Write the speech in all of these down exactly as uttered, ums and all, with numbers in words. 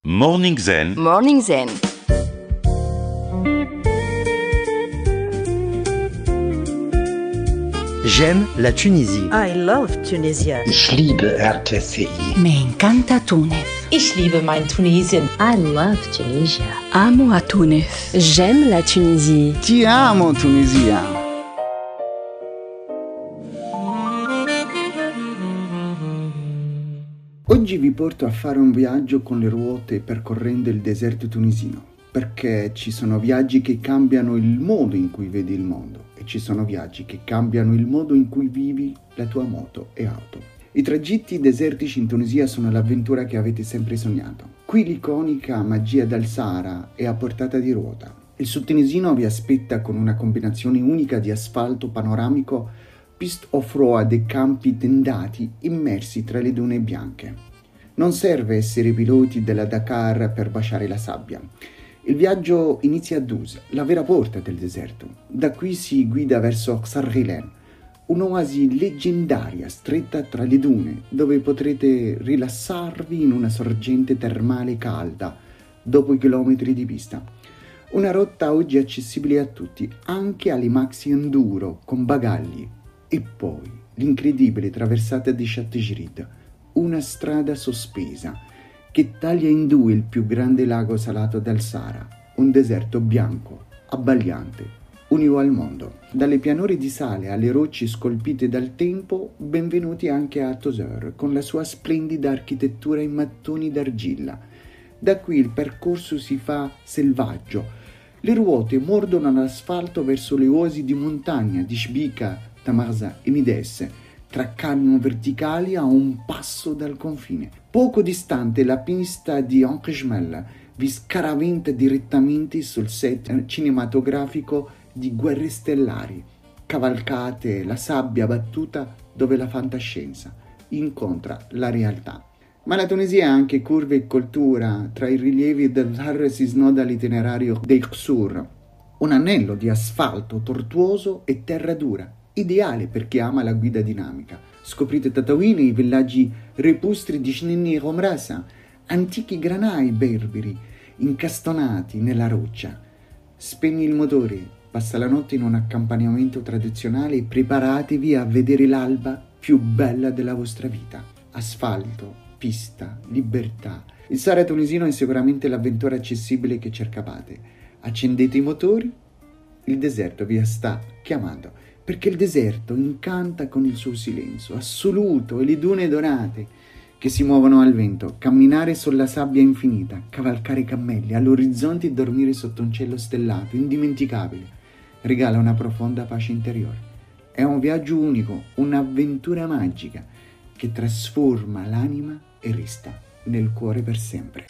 Morning Zen. Morning Zen. J'aime la Tunisie. I love Tunisia. Ich liebe R T C I. Me encanta Túnez. Ich liebe mein Tunesien. I love Tunisia. Amo a Túnez. J'aime la Tunisie. Ti amo Tunisia. Oggi vi porto a fare un viaggio con le ruote percorrendo il deserto tunisino, perché ci sono viaggi che cambiano il modo in cui vedi il mondo e ci sono viaggi che cambiano il modo in cui vivi la tua moto e auto. I tragitti desertici in Tunisia sono l'avventura che avete sempre sognato. Qui l'iconica magia del Sahara è a portata di ruota. Il sud-tunisino vi aspetta con una combinazione unica di asfalto panoramico, piste off-road e campi tendati immersi tra le dune bianche. Non serve essere piloti della Dakar per baciare la sabbia. Il viaggio inizia a Dus, la vera porta del deserto. Da qui si guida verso Ksarghilen, un'oasi leggendaria stretta tra le dune, dove potrete rilassarvi in una sorgente termale calda dopo i chilometri di pista. Una rotta oggi accessibile a tutti, anche alle maxi enduro con bagagli. E poi l'incredibile traversata di Chatigirid, una strada sospesa che taglia in due il più grande lago salato del Sahara, un deserto bianco, abbagliante, unico al mondo. Dalle pianure di sale alle rocce scolpite dal tempo, benvenuti anche a Tozeur, con la sua splendida architettura in mattoni d'argilla. Da qui il percorso si fa selvaggio. Le ruote mordono l'asfalto verso le oasi di montagna di Shbika, Tamarza e Mides, tra canyon verticali a un passo dal confine. Poco distante la pista di Ankhejmel vi scaraventa direttamente sul set cinematografico di Guerre Stellari, cavalcate la sabbia battuta dove la fantascienza incontra la realtà. Ma la Tunisia ha anche curve e coltura. Tra i rilievi del Har si snoda l'itinerario dei Qsur, un anello di asfalto tortuoso e terra dura, ideale per chi ama la guida dinamica. Scoprite Tatawine, i villaggi repustri di Shnini e Romrasa, antichi granai berberi incastonati nella roccia. Spegni il motore, passa la notte in un accompagnamento tradizionale e preparatevi a vedere l'alba più bella della vostra vita. Asfalto, pista, libertà. Il Sahara tunisino è sicuramente l'avventura accessibile che cercavate. Accendete i motori, il deserto vi sta chiamando. Perché il deserto incanta con il suo silenzio assoluto e le dune dorate che si muovono al vento, camminare sulla sabbia infinita, cavalcare cammelli all'orizzonte e dormire sotto un cielo stellato, indimenticabile, regala una profonda pace interiore. È un viaggio unico, un'avventura magica che trasforma l'anima e resta nel cuore per sempre.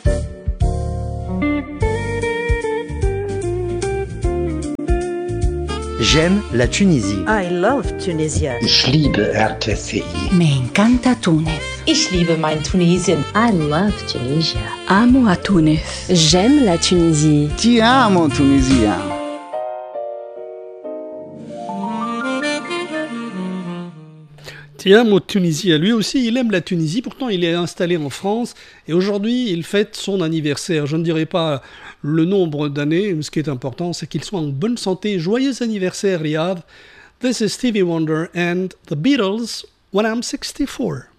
J'aime la Tunisie. I love Tunisia. Ich liebe R T C I. Me encanta Túnez. Ich liebe mein Tunesien. I love Tunisia. Amo a Túnez. J'aime la Tunisie. Ti amo Tunisia. Ti amo Tunisie. Lui aussi, il aime la Tunisie. Pourtant, il est installé en France. Et aujourd'hui, il fête son anniversaire. Je ne dirai pas le nombre d'années. Ce qui est important, c'est qu'il soit en bonne santé. Joyeux anniversaire, Riyad. This is Stevie Wonder and the Beatles when I'm sixty-four.